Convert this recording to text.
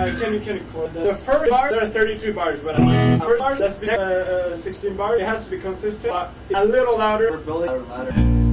can close. The first bar, there are 32 bars, but the first bar, that's 16 bars. It has to be consistent, but a little louder. We're building louder.